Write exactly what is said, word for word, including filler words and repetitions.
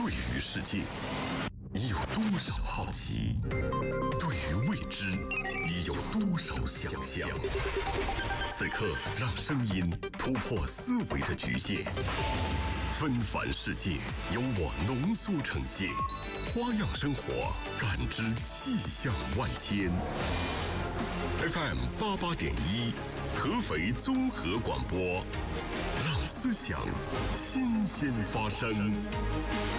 对于世界，你有多少好奇？对于未知，你有多少想象？此刻，让声音突破思维的局限，纷繁世界由我浓缩呈现，花样生活，感知气象万千。F M 八八点一，合肥综合广播，让思想新鲜发生。